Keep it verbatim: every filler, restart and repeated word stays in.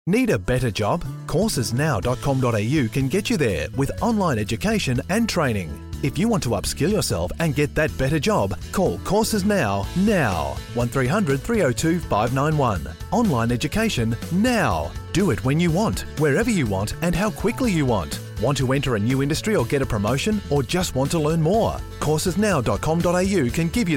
Need a better job? courses now dot com dot a u can get you there with online education and training. If you want to upskill yourself and get that better job, call Courses Now, now. one three hundred three oh two five nine one. Online education now. Do it when you want, wherever you want and how quickly you want. Want to enter a new industry or get a promotion or just want to learn more? courses now dot com dot a u can give you the